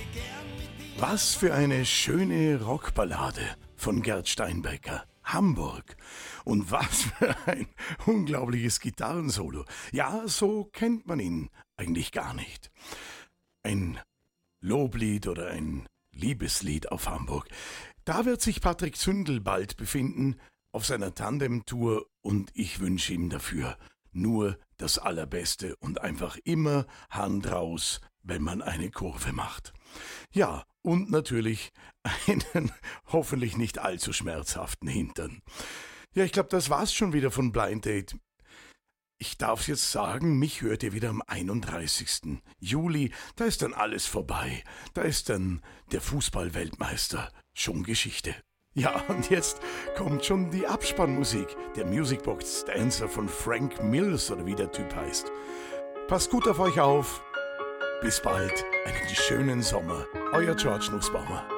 Was für eine schöne Rockballade von Gerd Steinbecker. Hamburg. Und was für ein unglaubliches Gitarrensolo. Ja, so kennt man ihn eigentlich gar nicht. Ein Loblied oder ein Liebeslied auf Hamburg. Da wird sich Patrick Zündel bald befinden auf seiner Tandem-Tour und ich wünsche ihm dafür nur das Allerbeste und einfach immer Hand raus, wenn man eine Kurve macht. Ja, und natürlich einen hoffentlich nicht allzu schmerzhaften Hintern. Ja, ich glaube, das war's schon wieder von Blind Date. Ich darf's jetzt sagen, mich hört ihr wieder am 31. Juli. Da ist dann alles vorbei. Da ist dann der Fußball-Weltmeister schon Geschichte. Ja, und jetzt kommt schon die Abspannmusik, der Musicbox Dancer von Frank Mills oder wie der Typ heißt. Passt gut auf euch auf. Bis bald, einen schönen Sommer. Euer George Nussbaumer.